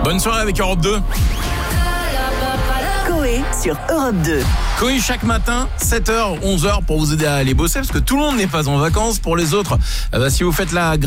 Bonne soirée avec Europe 2. Coé sur Europe 2. Coé chaque matin, 7h, 11h pour vous aider à aller bosser parce que tout le monde n'est pas en vacances. Pour les autres, si vous faites la